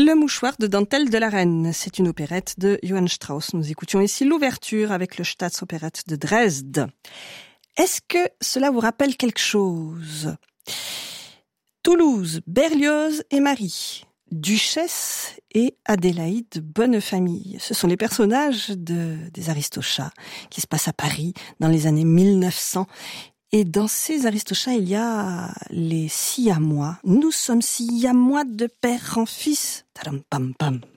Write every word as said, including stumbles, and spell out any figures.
Le mouchoir de dentelle de la reine, c'est une opérette de Johann Strauss. Nous écoutions ici l'ouverture avec le Staatsoperette de Dresde. Est-ce que cela vous rappelle quelque chose ? Toulouse, Berlioz et Marie, Duchesse et Adélaïde Bonnefamille. Ce sont les personnages de, des Aristochats qui se passent à Paris dans les années mille neuf cents. Et dans ces Aristochats, il y a les Siamois. Nous sommes Siamois de père en fils. Tadam pam pam.